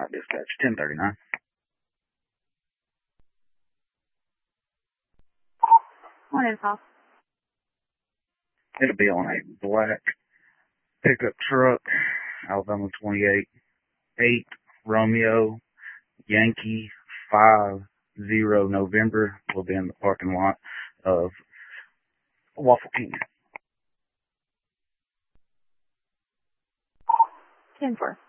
Light Dispatch, 1039. Morning, Paul. It'll be on a black pickup truck, Alabama 28, 8 Romeo Yankee 50 November. Will be in the parking lot of Waffle King. 10-4.